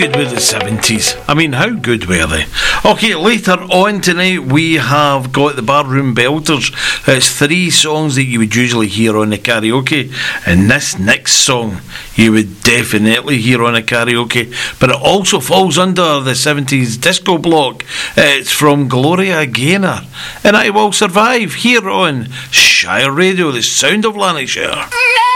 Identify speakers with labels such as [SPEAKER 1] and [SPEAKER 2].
[SPEAKER 1] good were the 70s? I mean, how good were they? Okay, later on tonight we have got the Barroom Belters. It's 3 songs that you would usually hear on the karaoke, and this next song you would definitely hear on a karaoke, but it also falls under the 70s disco block. It's from Gloria Gaynor, and I Will Survive, here on Shire Radio, the sound of Lanarkshire.